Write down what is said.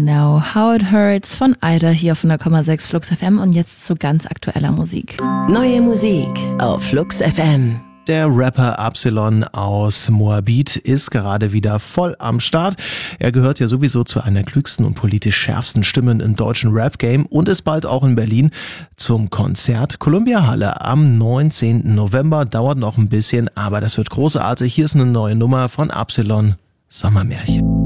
Know How It Hurts von Ida hier auf 100,6 Flux FM und jetzt zu ganz aktueller Musik. Neue Musik auf Flux FM. Der Rapper Absilon aus Moabit ist gerade wieder voll am Start. Er gehört ja sowieso zu einer der klügsten und politisch schärfsten Stimmen im deutschen Rap-Game und ist bald auch in Berlin zum Konzert. Columbia Halle am 19. November. Dauert noch ein bisschen, aber das wird großartig. Hier ist eine neue Nummer von Absilon, Sommermärchen.